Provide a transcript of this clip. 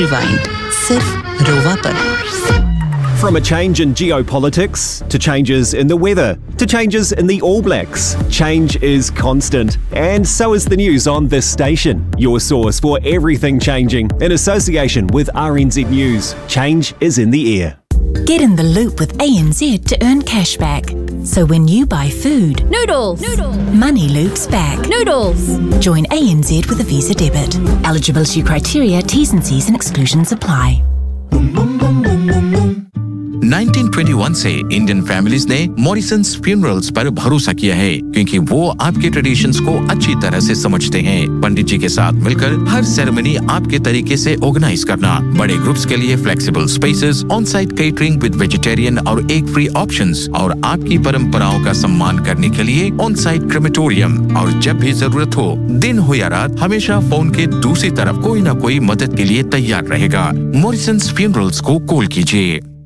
Rewind सिर्फ रोवा पर। From a change in geopolitics, to changes in the weather, to changes in the All Blacks, change is constant. And so is the news on this station, your source for everything changing, in association with RNZ News. Change is in the air. Get in the loop with ANZ to earn cashback. So when you buy food, Noodles. money loops back. Noodles. Join ANZ with a Visa debit. Eligibility criteria, T's and C's and exclusions apply. 1921 से Indian families ने मॉरिसन्स funerals पर भरोसा किया है, क्योंकि वो आपके traditions को अच्छी तरह से समझते हैं। पंडित जी के साथ मिलकर हर सेरेमनी आपके तरीके से ऑर्गेनाइज करना, बड़े ग्रुप्स के लिए flexible spaces, on site catering with vegetarian और एग फ्री ऑप्शंस, और आपकी परंपराओं का सम्मान करने के लिए ऑन साइट क्रेमेटोरियम। और जब भी जरूरत हो, दिन हो या रात, हमेशा फोन के दूसरी तरफ कोई ना कोई मदद के लिए तैयार रहेगा। मॉरिसन्स फ्यूनरल्स को कॉल कीजिए।